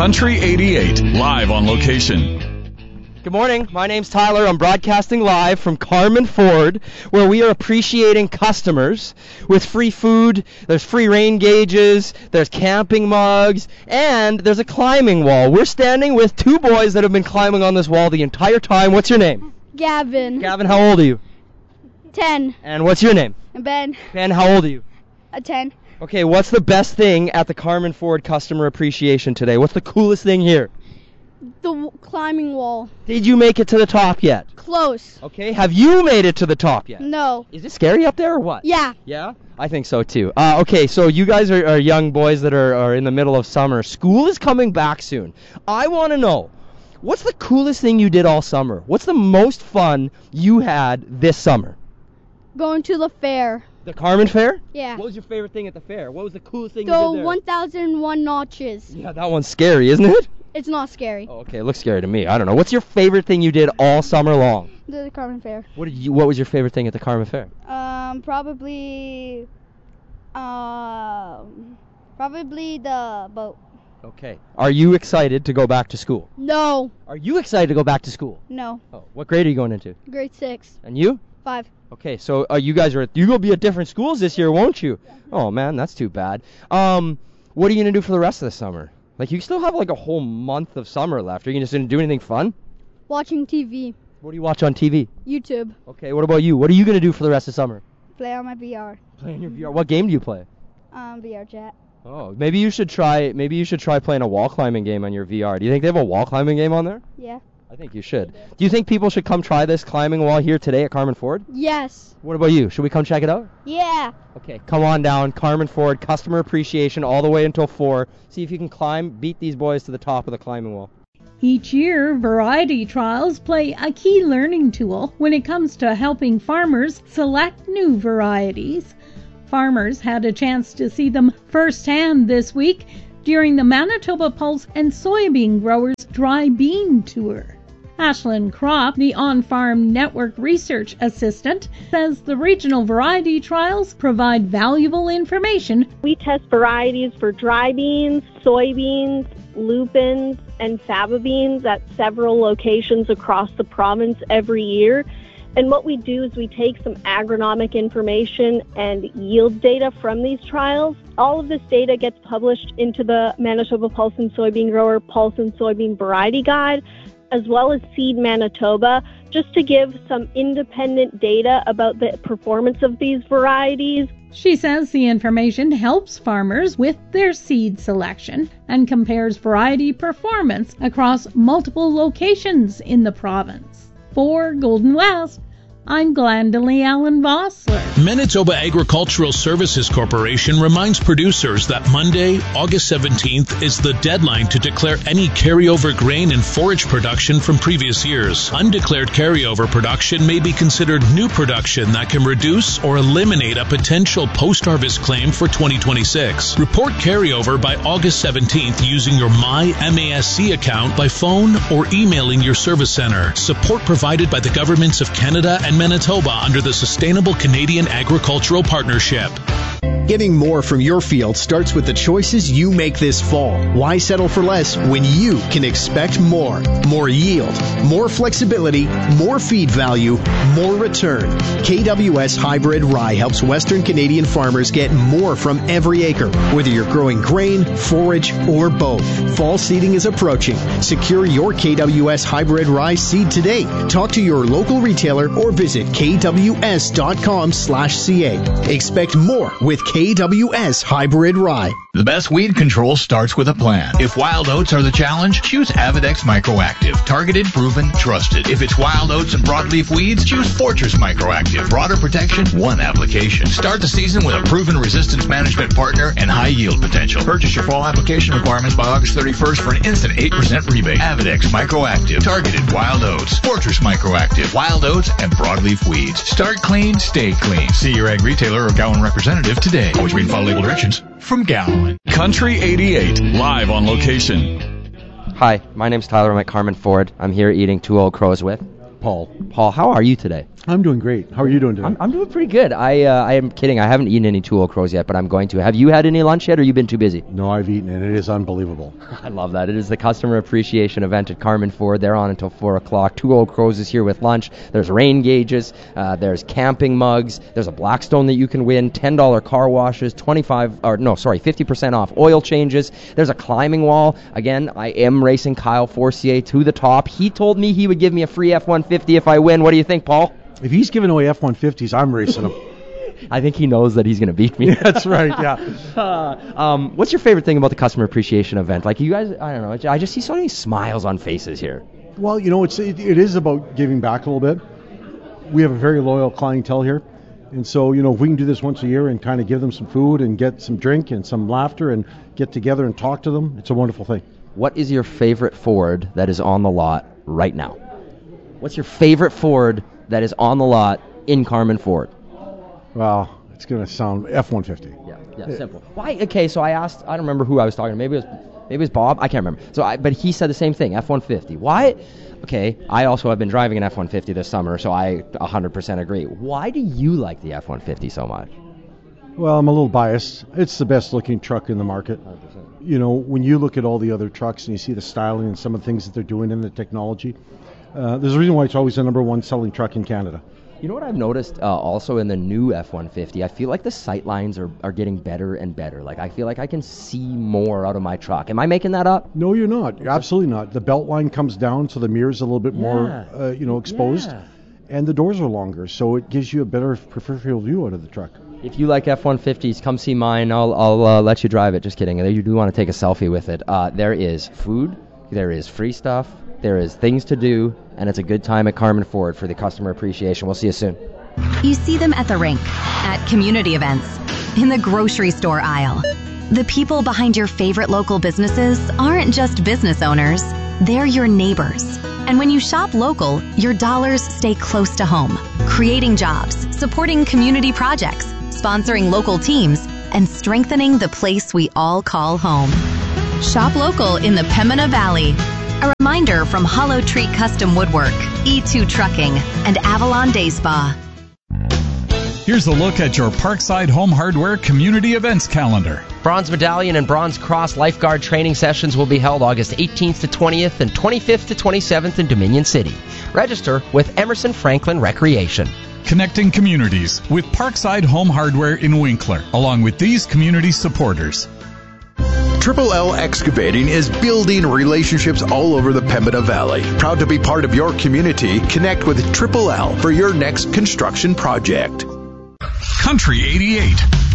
Country 88, live on location. Good morning. My name's Tyler. I'm broadcasting live from Carmen Ford, where we are appreciating customers with free food. There's free rain gauges, there's camping mugs, and there's a climbing wall. We're standing with two boys that have been climbing on this wall the entire time. What's your name? Gavin. Gavin, how old are you? 10. And what's your name? Ben. Ben, how old are you? 10. Okay, what's the best thing at the Carmen Ford Customer Appreciation today? What's the coolest thing here? The climbing wall. Did you make it to the top yet? Close. Okay, have you made it to the top yet? No. Is it scary up there or what? Yeah. Yeah? I think so too. Okay, so you guys are young boys that are in the middle of summer. School is coming back soon. I want to know, what's the coolest thing you did all summer? What's the most fun you had this summer? Going to the fair. The Carmen Fair? Yeah. What was your favorite thing at the fair? What was the coolest thing you did there? The 1001 notches. Yeah, that one's scary, isn't it? It's not scary. Oh, okay, it looks scary to me. I don't know. What's your favorite thing you did all summer long? The Carmen Fair. What was your favorite thing at the Carmen Fair? Probably the boat. Okay. Are you excited to go back to school? No. Are you excited to go back to school? No. Oh, what grade are you going into? Grade 6. And you? 5. Okay, so you will be at different schools this year, won't you? Yeah. Oh man, that's too bad. What are you gonna do for the rest of the summer? Like, you still have like a whole month of summer left. Are you just gonna do anything fun? Watching TV. What do you watch on TV? YouTube. Okay, what about you? What are you gonna do for the rest of summer? Play on my VR. Play on your VR. What game do you play? VR chat. Oh, maybe you should try playing a wall climbing game on your VR. Do you think they have a wall climbing game on there? Yeah. I think you should. Do you think people should come try this climbing wall here today at Carmen Ford? Yes. What about you? Should we come check it out? Yeah. Okay, come on down. Carmen Ford, customer appreciation all the way until 4. See if you can beat these boys to the top of the climbing wall. Each year, variety trials play a key learning tool when it comes to helping farmers select new varieties. Farmers had a chance to see them firsthand this week during the Manitoba Pulse and Soybean Growers Dry Bean Tour. Ashlyn Kropp, the On-Farm Network Research Assistant, says the regional variety trials provide valuable information. We test varieties for dry beans, soybeans, lupins, and faba beans at several locations across the province every year. And what we do is we take some agronomic information and yield data from these trials. All of this data gets published into the Manitoba Pulse and Soybean Grower Pulse and Soybean Variety Guide, as well as Seed Manitoba, just to give some independent data about the performance of these varieties. She says the information helps farmers with their seed selection and compares variety performance across multiple locations in the province. For Golden West, I'm Glendalee Allen Vossler. Manitoba Agricultural Services Corporation reminds producers that Monday, August 17th, is the deadline to declare any carryover grain and forage production from previous years. Undeclared carryover production may be considered new production that can reduce or eliminate a potential post-harvest claim for 2026. Report carryover by August 17th using your MyMASC account by phone or emailing your service center. Support provided by the governments of Canada and Manitoba under the Sustainable Canadian Agricultural Partnership. Getting more from your field starts with the choices you make this fall. Why settle for less when you can expect more? More yield, more flexibility, more feed value, more return. KWS Hybrid Rye helps Western Canadian farmers get more from every acre, whether you're growing grain, forage, or both. Fall seeding is approaching. Secure your KWS Hybrid Rye seed today. Talk to your local retailer or visit kws.com/ca. Expect more with KWS Hybrid Rye. The best weed control starts with a plan. If wild oats are the challenge, choose Avidex Microactive. Targeted, proven, trusted. If it's wild oats and broadleaf weeds, choose Fortress Microactive. Broader protection, one application. Start the season with a proven resistance management partner and high yield potential. Purchase your fall application requirements by August 31st for an instant 8% rebate. Avidex Microactive. Targeted wild oats. Fortress Microactive. Wild oats and broadleaf weeds. Start clean, stay clean. See your ag retailer or Gowan representative today. Always read and follow label directions from Gowan. Country 88, live on location. Hi, my name's Tyler. I'm at Carmen Ford. I'm here eating Two Old Crows with Paul. Paul, how are you today? I'm doing great. How are you doing today? I'm doing pretty good. I am kidding. I haven't eaten any 2 Crows yet, but I'm going to. Have you had any lunch yet, or you been too busy? No, I've eaten, and it is unbelievable. I love that. It is the customer appreciation event at Carmen Ford. They're on until 4 o'clock. 2 Crows is here with lunch. There's rain gauges. There's camping mugs. There's a Blackstone that you can win. $10 car washes. 50% off oil changes. There's a climbing wall. Again, I am racing Kyle Forcier to the top. He told me he would give me a free F-150 if I win. What do you think, Paul? If he's giving away F-150s, I'm racing them. I think he knows that he's going to beat me. That's right, yeah. What's your favorite thing about the customer appreciation event? Like, you guys, I don't know, I just see so many smiles on faces here. Well, you know, it is about giving back a little bit. We have a very loyal clientele here. And so, you know, if we can do this once a year and kind of give them some food and get some drink and some laughter and get together and talk to them, it's a wonderful thing. What is your favorite Ford that is on the lot right now? What's your favorite Ford that is on the lot in Carmen Ford? Well, it's going to sound F-150. Yeah, simple. Why? Okay, so I asked, I don't remember who I was talking to. Maybe it was Bob. I can't remember. But he said the same thing, F-150. Why? Okay, I also have been driving an F-150 this summer, so I 100% agree. Why do you like the F-150 so much? Well, I'm a little biased. It's the best looking truck in the market. 100%. You know, when you look at all the other trucks and you see the styling and some of the things that they're doing in the technology, there's a reason why it's always the number one selling truck in Canada. You know what I've noticed also in the new F-150? I feel like the sight lines are getting better and better. Like, I feel like I can see more out of my truck. Am I making that up? No, you're not. You're absolutely not. The belt line comes down, so the mirror's a little bit more, exposed. Yeah. And the doors are longer, so it gives you a better peripheral view out of the truck. If you like F-150s, come see mine. I'll let you drive it. Just kidding. You do want to take a selfie with it. There is food. There is free stuff. There is things to do, and it's a good time at Carmen Ford for the customer appreciation. We'll see you soon. You see them at the rink, at community events, in the grocery store aisle. The people behind your favorite local businesses aren't just business owners, they're your neighbors. And when you shop local, your dollars stay close to home, creating jobs, supporting community projects, sponsoring local teams, and strengthening the place we all call home. Shop local in the Pembina Valley. A reminder from Hollow Tree Custom Woodwork, E2 Trucking, and Avalon Day Spa. Here's a look at your Parkside Home Hardware community events calendar. Bronze Medallion and Bronze Cross lifeguard training sessions will be held August 18th to 20th and 25th to 27th in Dominion City. Register with Emerson Franklin Recreation. Connecting communities with Parkside Home Hardware in Winkler, along with these community supporters. Triple L Excavating is building relationships all over the Pembina Valley. Proud to be part of your community, connect with Triple L for your next construction project. Country 88.